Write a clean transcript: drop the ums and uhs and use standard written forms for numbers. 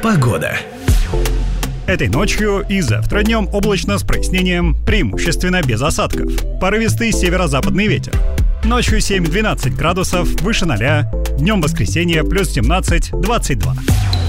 Погода. Этой ночью и завтра днем облачно с прояснением, преимущественно без осадков. Порывистый северо-западный ветер. Ночью 7-12 градусов, выше 0. Днем воскресенье плюс 17-22.